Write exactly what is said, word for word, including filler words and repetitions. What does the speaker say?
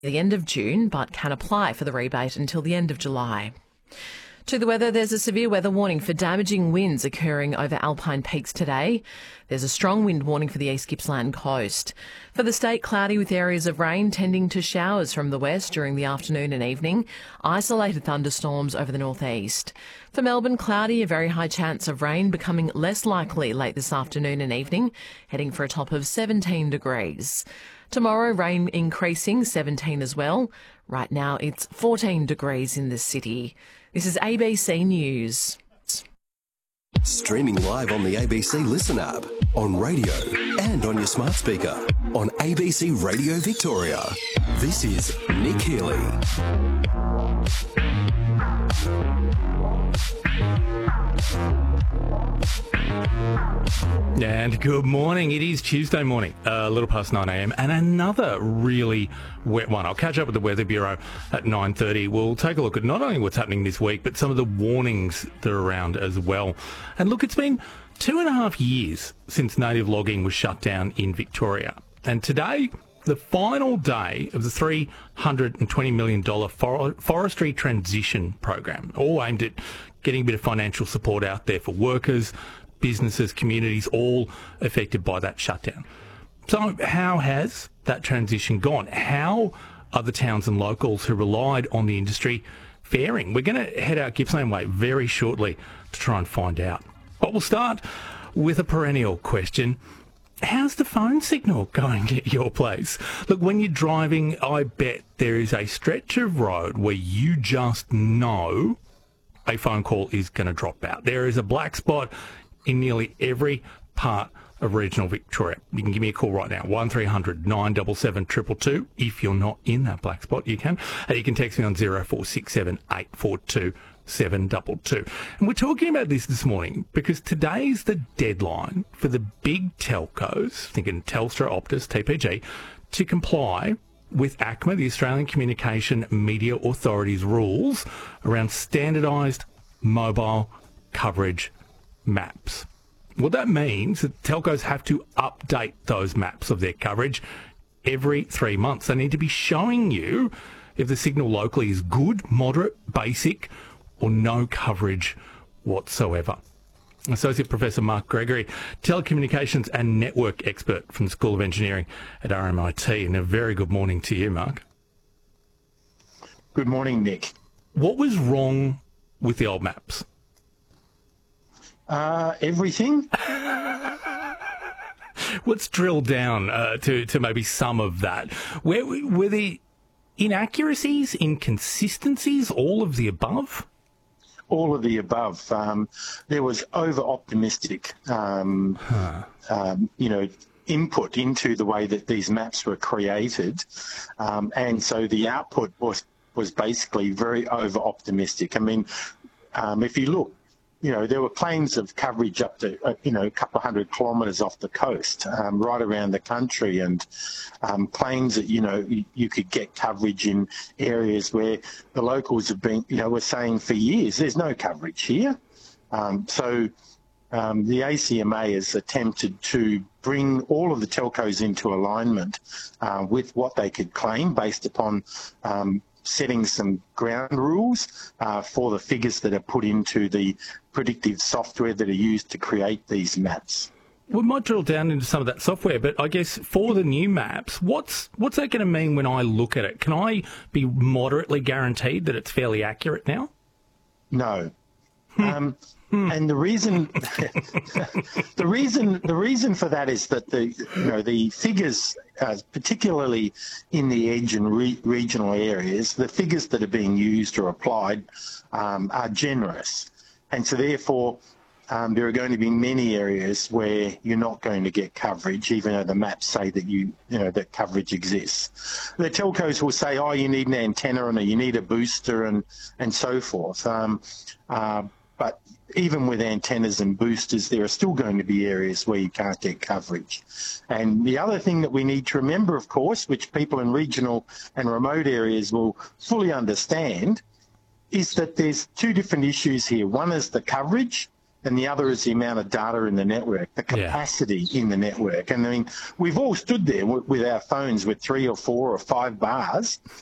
the end of June, but can apply for the rebate until the end of July. To the weather, there's a severe weather warning for damaging winds occurring over Alpine Peaks today. There's a strong wind warning for the East Gippsland coast. For the state, cloudy with areas of rain tending to showers from the west during the afternoon and evening. Isolated thunderstorms over the northeast. For Melbourne, cloudy, a very high chance of rain becoming less likely late this afternoon and evening, heading for a top of seventeen degrees. Tomorrow, rain increasing, seventeen as well. Right now, it's fourteen degrees in the city. This is A B C News. Streaming live on the A B C Listen app, on radio and on your smart speaker, on A B C Radio Victoria. This is Nick Healy. And good morning. It is Tuesday morning, a little past nine a m, and another really wet one. I'll catch up with the Weather Bureau at nine thirty. We'll take a look at not only what's happening this week, but some of the warnings that are around as well. And look, it's been two and a half years since native logging was shut down in Victoria. And today, the final day of the three hundred twenty million dollars for- forestry transition program, all aimed at getting a bit of financial support out there for workers, businesses, communities, all affected by that shutdown. So how has that transition gone? How are the towns and locals who relied on the industry faring? We're going to head out Gippsland Way very shortly to try and find out. But we'll start with a perennial question. How's the phone signal going at your place? Look, when you're driving, I bet there is a stretch of road where you just know a phone call is going to drop out. There is a black spot in nearly every part of regional Victoria. You can give me a call right now, one three hundred nine seven seven two two two. If you're not in that black spot, you can. And you can text me on zero four six seven eight four two seven two two. And we're talking about this this morning because today's the deadline for the big telcos, thinking Telstra, Optus, T P G, to comply with ACMA, the Australian Communication Media Authority's rules around standardised mobile coverage maps. What that means is that telcos have to update those maps of their coverage every three months. They need to be showing you if the signal locally is good, moderate, basic, or no coverage whatsoever. Associate Professor Mark Gregory, telecommunications and network expert from the School of Engineering at R M I T. And a very good morning to you, Mark. Good morning, Nick. What was wrong with the old maps? Uh, everything. Let's drill down uh, to, to maybe some of that. Where, were the inaccuracies, inconsistencies, all of the above? All of the above. Um, there was over-optimistic, um, huh. um, you know, input into the way that these maps were created, um, and so the output was was basically very over-optimistic. I mean, um, if you look, you know, there were claims of coverage up to, uh, you know, a couple of hundred kilometres off the coast, um, right around the country, and um, claims that, you know, you, you could get coverage in areas where the locals have been, you know, were saying for years, there's no coverage here. Um, so um, the A C M A has attempted to bring all of the telcos into alignment uh, with what they could claim based upon um, setting some ground rules uh, for the figures that are put into the predictive software that are used to create these maps. We might drill down into some of that software, but I guess for the new maps, what's what's that going to mean when I look at it? Can I be moderately guaranteed that it's fairly accurate now? No. um, and the reason, the reason, the reason for that is that the, you know, the figures, uh, particularly in the edge and re- regional areas, the figures that are being used or applied um, are generous, and so therefore um, there are going to be many areas where you're not going to get coverage, even though the maps say that you, you know, that coverage exists. The telcos will say, "Oh, you need an antenna and you need a booster," and and so forth. Um, uh, but even with antennas and boosters, there are still going to be areas where you can't get coverage. And the other thing that we need to remember, of course, which people in regional and remote areas will fully understand, is that there's two different issues here. One is the coverage, and the other is the amount of data in the network, the capacity yeah. in the network. And I mean, we've all stood there w- with our phones with three or four or five bars,